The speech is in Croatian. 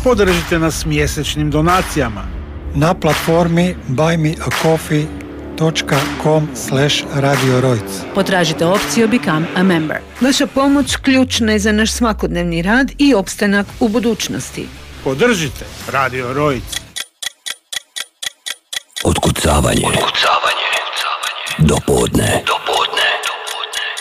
Podržite nas mjesečnim donacijama na platformi buymeacoffee.com/Radio Rojc. Potražite opciju Become a Member. Vaša pomoć ključna je za naš svakodnevni rad i opstanak u budućnosti. Podržite Radio Rojc. Otkucavanje. Do podne.